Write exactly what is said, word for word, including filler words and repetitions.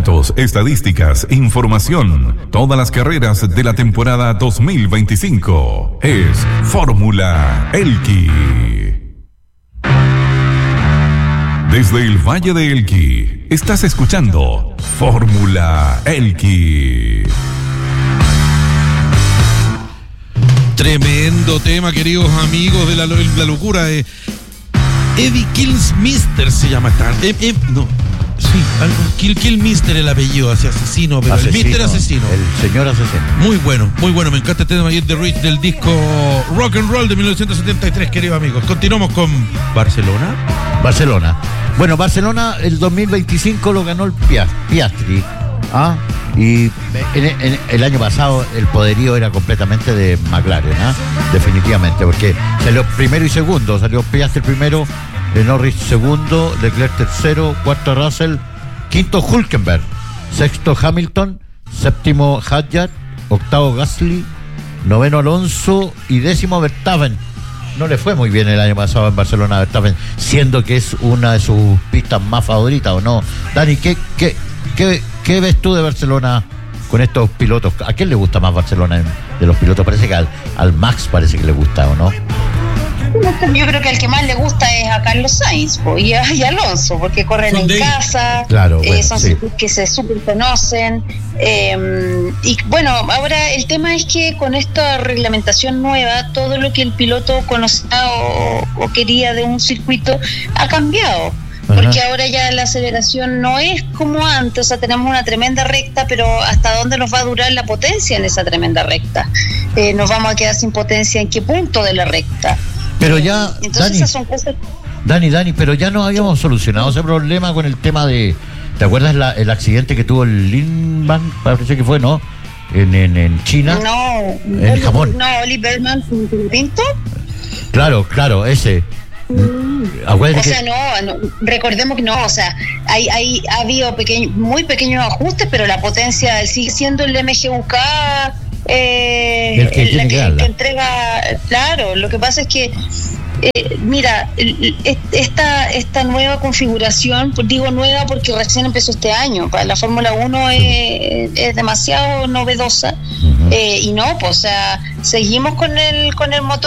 Datos, estadísticas, información. Todas las carreras de la temporada dos mil veinticinco. Es Fórmula Elqui. Desde el Valle de Elqui, estás escuchando Fórmula Elqui. Tremendo tema, queridos amigos de la, la locura. Eh. Eddie Kilmister se llama esta. Eh, eh, no, sí, algo. Kill, Kilmister el apellido, así asesino, pero asesino, el Mister Asesino. El señor asesino. Muy bueno, muy bueno. Me encanta este tema de The Rich del disco Rock and Roll de mil novecientos setenta y tres, queridos amigos. Continuamos con Barcelona. Barcelona. Bueno, Barcelona el dos mil veinticinco lo ganó el Piastri. ¿Ah? Y en, en, el año pasado el poderío era completamente de McLaren, ¿ah? Definitivamente, porque salió primero y segundo, salió Piastri primero, Norris segundo, Leclerc tercero, cuarto Russell, quinto Hülkenberg, sexto Hamilton, séptimo Hadjar, octavo Gasly, noveno Alonso y décimo Verstappen. No le fue muy bien el año pasado en Barcelona a Verstappen, siendo que es una de sus pistas más favoritas, ¿o no? Dani, ¿qué, qué, qué, qué ves tú de Barcelona con estos pilotos? ¿A quién le gusta más Barcelona de los pilotos? Parece que al, al Max parece que le gusta, ¿o no? Yo creo que el que más le gusta es a Carlos Sainz y a, y a Alonso, porque corren en casa, claro, bueno, eh, son sí. circuitos que se súper conocen. Eh, y bueno, ahora el tema es que con esta reglamentación nueva, todo lo que el piloto conocía o, o quería de un circuito ha cambiado. Porque Ajá. ahora ya la aceleración no es como antes, o sea, tenemos una tremenda recta, pero ¿hasta dónde nos va a durar la potencia en esa tremenda recta? Eh, ¿Nos vamos a quedar sin potencia en qué punto de la recta? Pero ya, Entonces Dani, esas son cosas... Dani, Dani, pero ya no habíamos solucionado ese problema con el tema de... ¿Te acuerdas la, el accidente que tuvo el Lindman? Parece que fue, ¿no? En, en, en China. No, en Oli, Japón. No, Oliver Mann, ¿Pinto? Claro, claro, ese. Mm. O que... sea, no, no, recordemos que no, o sea, hay, hay, ha habido pequeño, muy pequeños ajustes, pero la potencia sigue siendo el M G U K, eh, el que, la que, que, que entrega, claro, lo que pasa es que, eh, mira, esta, esta nueva configuración, digo nueva porque recién empezó este año, la Fórmula uno es, es demasiado novedosa, uh-huh. eh, y no, pues, o sea, seguimos con el, con el motor